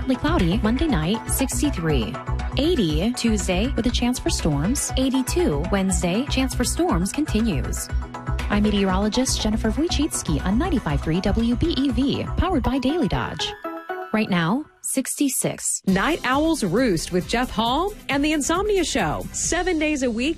Partly cloudy Monday night, 63. 80 Tuesday with a chance for storms. 82 Wednesday, chance for storms continues. I'm meteorologist Jennifer Wojcicki on 95.3 WBEV, powered by Daily Dodge. Right now, 66. Night Owls Roost with Jeff Hall and The Insomnia Show. 7 days a week